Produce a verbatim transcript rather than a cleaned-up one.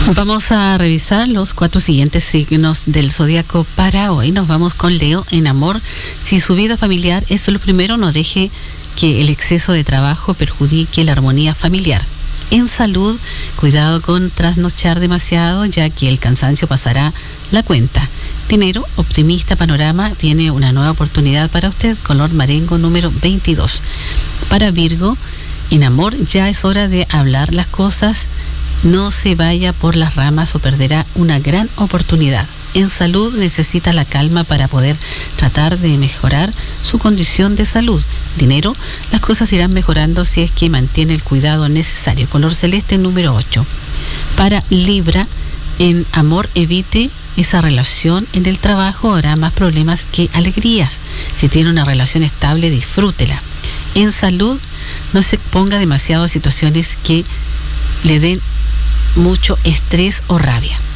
Vamos a revisar los cuatro siguientes signos del zodiaco para hoy. Nos vamos con Leo. En amor, si su vida familiar es lo primero, no deje que el exceso de trabajo perjudique la armonía familiar. En salud, cuidado con trasnochar demasiado, ya que el cansancio pasará la cuenta. Dinero, optimista panorama, viene una nueva oportunidad para usted, color marengo número veintidós. Para Virgo, en amor, ya es hora de hablar las cosas, no se vaya por las ramas o perderá una gran oportunidad. En salud, necesita la calma para poder tratar de mejorar su condición de salud. Dinero, las cosas irán mejorando si es que mantiene el cuidado necesario. Color celeste número ocho. Para Libra, en amor, evite esa relación. En el trabajo habrá más problemas que alegrías. Si tiene una relación estable, disfrútela. En salud, no se ponga demasiado a situaciones que le den mucho estrés o rabia.